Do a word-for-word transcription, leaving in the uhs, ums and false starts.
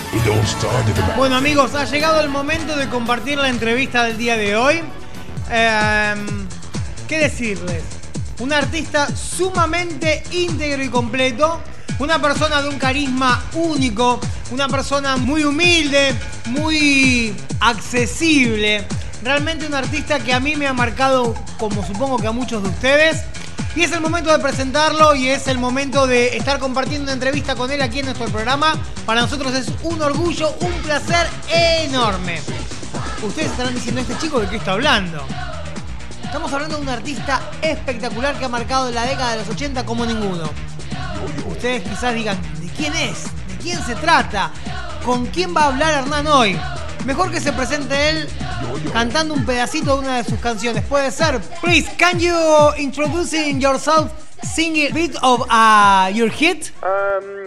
Bueno amigos, ha llegado el momento de compartir la entrevista del día de hoy. Eh, ¿Qué decirles? Un artista sumamente íntegro y completo. Una persona de un carisma único. Una persona muy humilde, muy accesible. Realmente un artista que a mí me ha marcado, como supongo que a muchos de ustedes. Y es el momento de presentarlo y es el momento de estar compartiendo una entrevista con él aquí en nuestro programa. Para nosotros es un orgullo, un placer enorme. Ustedes estarán diciendo, ¿este chico de qué está hablando? Estamos hablando de un artista espectacular que ha marcado la década de los ochenta como ninguno. Ustedes quizás digan, ¿de quién es? ¿De quién se trata? ¿Con quién va a hablar Hernán hoy? Mejor que se presente él cantando un pedacito de una de sus canciones. Puede ser. Please, can you introduce yourself, sing a bit of uh, your hit? Um,